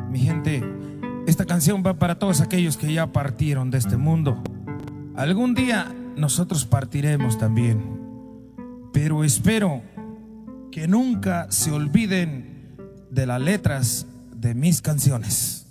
Mi gente, esta canción va para todos aquellos que ya partieron de este mundo. Algún día nosotros partiremos también, pero espero que nunca se olviden de las letras de mis canciones.